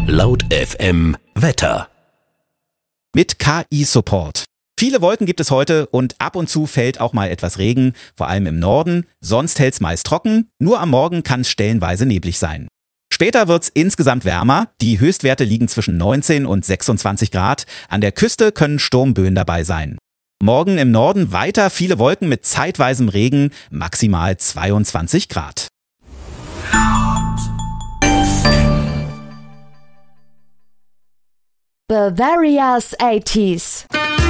Laut FM Wetter. Mit KI-Support. Viele Wolken gibt es heute und ab und zu fällt auch mal etwas Regen, vor allem im Norden. Sonst hält's meist trocken, nur am Morgen kann es stellenweise neblig sein. Später wird's insgesamt wärmer. Die Höchstwerte liegen zwischen 19 und 26 Grad. An der Küste können Sturmböen dabei sein. Morgen im Norden weiter viele Wolken mit zeitweisem Regen, maximal 22 Grad. Bavaria's 80s.